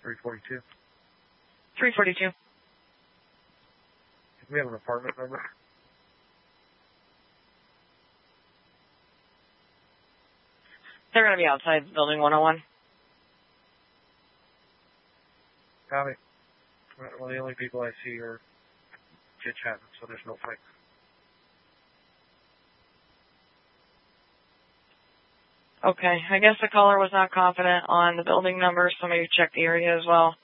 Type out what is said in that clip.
342. 342. We have an apartment number. They're going to be outside building 101. Copy. Well, the only people I see are chit-chatting, so there's no fight. Okay, I guess the caller was not confident on the building number, so maybe check the area as well.